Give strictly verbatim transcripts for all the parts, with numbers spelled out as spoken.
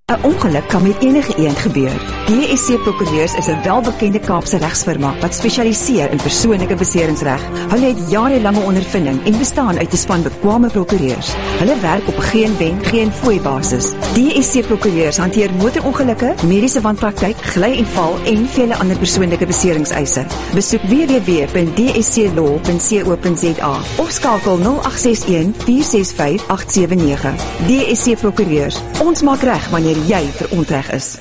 'n Ongeluk kan met enige iemand gebeur. D S C Prokureurs is 'n welbekende Kaapse regsfirma wat spesialiseer in persoonlike beseringsreg. Hulle het jarelange ondervinding en bestaan uit 'n span bekwame prokureurs. Hulle werk op 'n geen wen, geen fooi basis. D S C Prokureurs hanteer motorongelukke, mediese wanpraktyk, gly en val en vele ander persoonlike beseringseise. Besoek w w w punt d s c law punt co punt z a of skakel nul agt ses een vier ses vyf agt sewe nege. D S C Prokureurs. Ons maak reg wanneer jy verontreg is.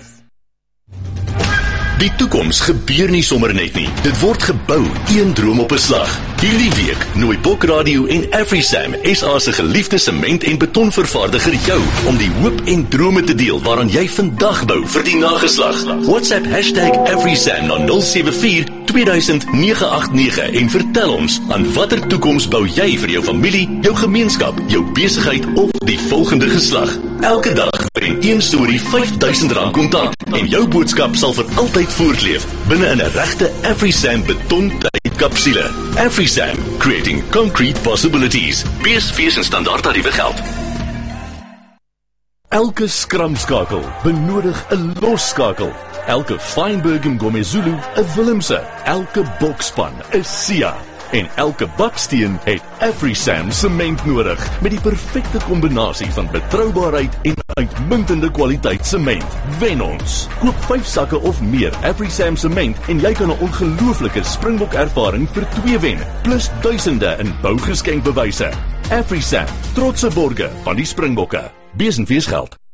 Die toekoms gebeur nie sommer net nie. Dit word gebou, een droom op 'n slag. Hierdie week nooi Bok Radio en AfriSam, S A se geliefde sement- en betonvervaardiger jou om die hoop en drome te deel waaraan jy vandag bou vir die nageslag. WhatsApp hashtag AfriSam na nul sewe vier twee duisend nege agt nege en vertel ons aan watter toekoms bou jy vir jou familie, jou gemeenskap, jou besigheid of die volgende geslag. Elke dag bring een storie vyf duisend rand kontant en jou boodskap sal vir altyd voortleef binne in 'n regte AfriSam betontydkapsule. AfriSam, creating concrete possibilities. B S V en standaard tariewe geld. Elke skramskakel benodig 'n losskakel. Elke Feinberg en Gomezulu 'n Willemse. Elke bokspan 'n Sia. En elke baksteen het AfriSam sement nodig met die perfekte kombinasie van betroubaarheid en uitmuntende kwaliteit sement. Wen ons. Koop vyf sakke of meer AfriSam sement en jy kan 'n ongelooflike Springbok ervaring vir twee wen, plus duisende in bougeskenkbewyse. AfriSam, trotse borge van die Springbokke. Besenfees geld.